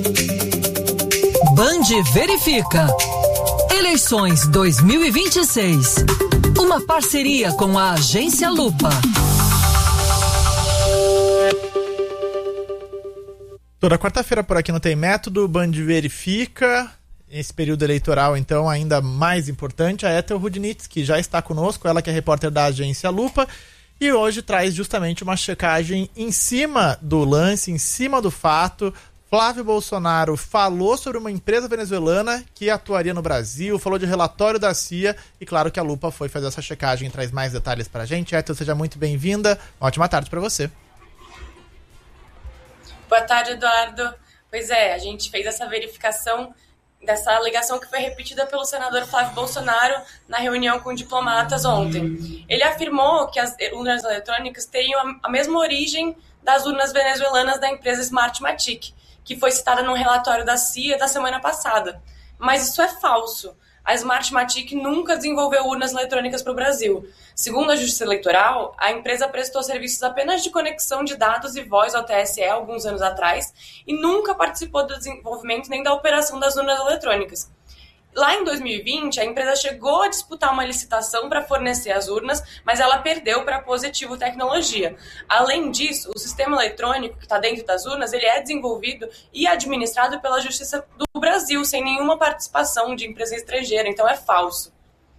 Band Verifica. Eleições 2026. Uma parceria com a Agência Lupa. Toda quarta-feira por aqui não tem método, Band Verifica. Esse período eleitoral, então, ainda mais importante, a Ethel Rudnitz, que já está conosco, ela que é repórter da Agência Lupa, e hoje traz justamente uma checagem em cima do lance, em cima do fato. Flávio Bolsonaro falou sobre uma empresa venezuelana que atuaria no Brasil, falou de relatório da CIA, e claro que a Lupa foi fazer essa checagem e traz mais detalhes pra gente. Ethel, seja muito bem-vinda, uma ótima tarde para você. Boa tarde, Eduardo. Pois é, a gente fez essa verificação dessa alegação que foi repetida pelo senador Flávio Bolsonaro na reunião com diplomatas ontem. Ele afirmou que as urnas eletrônicas teriam a mesma origem das urnas venezuelanas da empresa Smartmatic, que foi citada num relatório da CIA da semana passada. Mas isso é falso. A Smartmatic nunca desenvolveu urnas eletrônicas para o Brasil. Segundo a Justiça Eleitoral, a empresa prestou serviços apenas de conexão de dados e voz ao TSE alguns anos atrás e nunca participou do desenvolvimento nem da operação das urnas eletrônicas. Lá em 2020, a empresa chegou a disputar uma licitação para fornecer as urnas, mas ela perdeu para a Positivo Tecnologia. Além disso, o sistema eletrônico que está dentro das urnas, ele é desenvolvido e administrado pela Justiça do Brasil, sem nenhuma participação de empresa estrangeira, então é falso.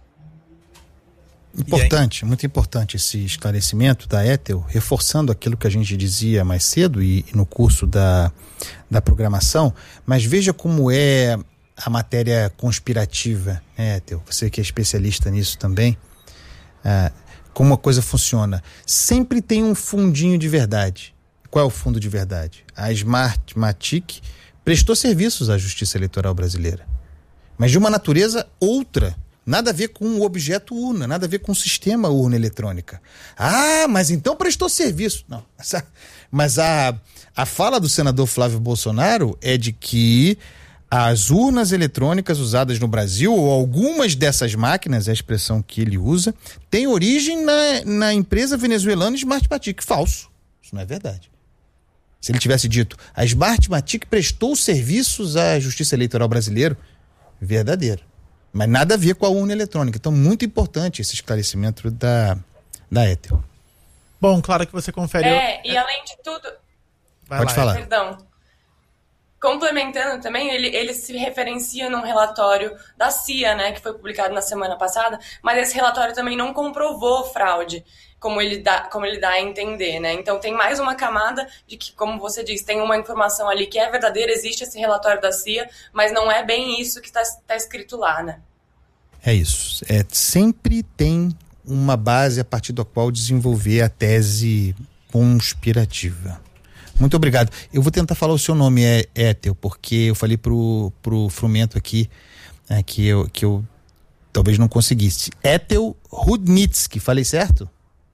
Importante, muito importante esse esclarecimento da Ethel, reforçando aquilo que a gente dizia mais cedo e no curso da programação, mas veja como é a matéria conspirativa, né, Ethel? Você que é especialista nisso também, como a coisa funciona. Sempre tem um fundinho de verdade. Qual é o fundo de verdade? A Smartmatic prestou serviços à Justiça Eleitoral brasileira, mas de uma natureza outra. Nada a ver com o objeto urna, nada a ver com o sistema urna eletrônica. Ah, mas então prestou serviço. Não, mas a fala do senador Flávio Bolsonaro é de que as urnas eletrônicas usadas no Brasil, ou algumas dessas máquinas, é a expressão que ele usa, tem origem na empresa venezuelana Smartmatic. Falso. Isso não é verdade. Se ele tivesse dito, a Smartmatic prestou serviços à Justiça Eleitoral brasileira, verdadeiro. Mas nada a ver com a urna eletrônica. Então, muito importante esse esclarecimento da Ethel. Bom, claro que você confere... E além de tudo... Pode falar. Perdão. Complementando também, ele se referencia num relatório da CIA, né, que foi publicado na semana passada, mas esse relatório também não comprovou fraude, como ele dá a entender, né? Então tem mais uma camada de que, como você disse, tem uma informação ali que é verdadeira, existe esse relatório da CIA, mas não é bem isso que está escrito lá, né? É isso. Sempre tem uma base a partir da qual desenvolver a tese conspirativa. Muito obrigado. Eu vou tentar falar o seu nome, Ethel, porque eu falei pro Frumento aqui que eu talvez não conseguisse. Ethel Rudnitz, falei certo?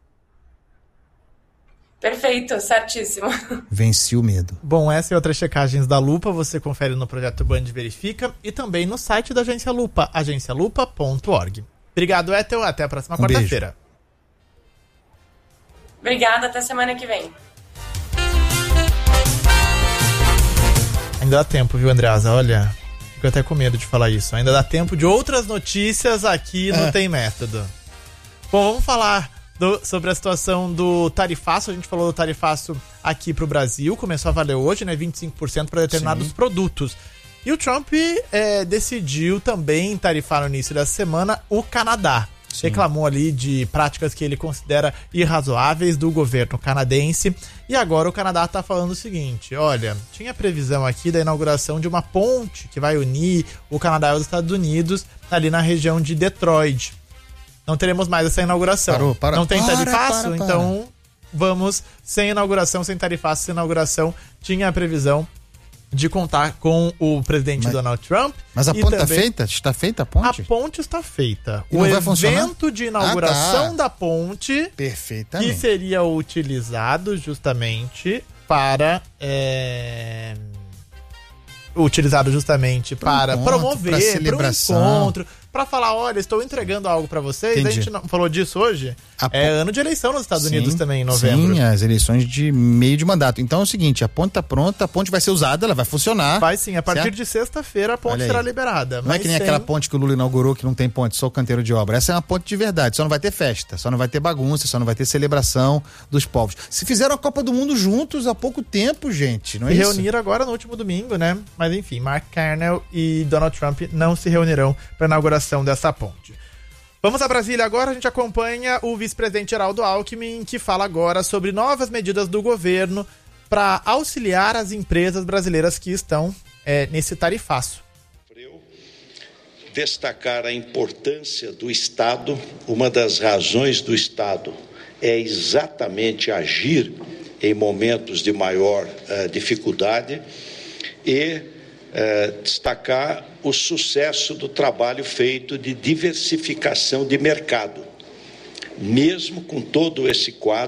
Perfeito, certíssimo. Venci o medo. Bom, essa e outras checagens da Lupa você confere no projeto Band Verifica e também no site da Agência Lupa, agencialupa.org. Obrigado, Ethel. Até a próxima quarta-feira. Obrigada, até semana que vem. Ainda dá tempo, viu, Andreasa? Olha, fico até com medo de falar isso. Ainda dá tempo de outras notícias aqui no Tem Método. Bom, vamos falar sobre a situação do tarifaço. A gente falou do tarifaço aqui pro Brasil. Começou a valer hoje, né? 25% para determinados produtos. E o Trump decidiu também tarifar no início da semana o Canadá. Sim. Reclamou ali de práticas que ele considera irrazoáveis do governo canadense. E agora o Canadá está falando o seguinte: olha, tinha previsão aqui da inauguração de uma ponte que vai unir o Canadá e os Estados Unidos ali na região de Detroit. Não teremos mais essa inauguração. Não tem tarifaço? Então vamos sem inauguração, sem tarifaço, sem inauguração. Tinha a previsão de contar com o presidente Donald Trump. Mas a ponte está feita? Está feita a ponte? A ponte está feita. E o evento de inauguração da ponte, perfeitamente, que seria utilizado justamente para promover, para um encontro, pra falar, olha, estou entregando algo pra vocês. Entendi. A gente não falou disso hoje. É ano de eleição nos Estados Unidos também, em novembro. Sim, as eleições de meio de mandato. Então é o seguinte, a ponte tá pronta, a ponte vai ser usada, ela vai funcionar. Vai sim, a partir de sexta-feira a ponte será liberada. Não é que nem aquela ponte que o Lula inaugurou que não tem ponte, só o canteiro de obra. Essa é uma ponte de verdade, só não vai ter festa, só não vai ter bagunça, só não vai ter celebração dos povos. Se fizeram a Copa do Mundo juntos há pouco tempo, gente, não é isso? Se reuniram agora no último domingo, né? Mas enfim, Mark Carney e Donald Trump não se reunirão para a inauguração dessa ponte. Vamos a Brasília agora, a gente acompanha o vice-presidente Geraldo Alckmin, que fala agora sobre novas medidas do governo para auxiliar as empresas brasileiras que estão nesse tarifaço. Destacar a importância do Estado. Uma das razões do Estado é exatamente agir em momentos de maior dificuldade e destacar o sucesso do trabalho feito de diversificação de mercado. Mesmo com todo esse quadro